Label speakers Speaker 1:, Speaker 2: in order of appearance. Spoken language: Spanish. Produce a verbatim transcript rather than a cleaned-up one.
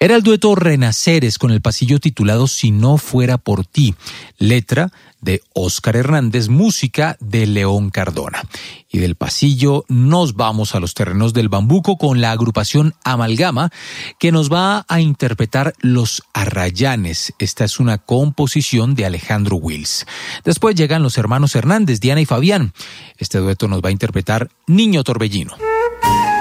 Speaker 1: Era el dueto Renaceres con el pasillo titulado Si no fuera por ti, letra de Óscar Hernández, música de León Cardona. Y del pasillo nos vamos a los terrenos del bambuco con la agrupación Amalgama, que nos va a interpretar Los Arrayanes. Esta es una composición de Alejandro Wills. Después llegan los hermanos Hernández, Diana y Fabián. Este dueto nos va a interpretar Niño Torbellino.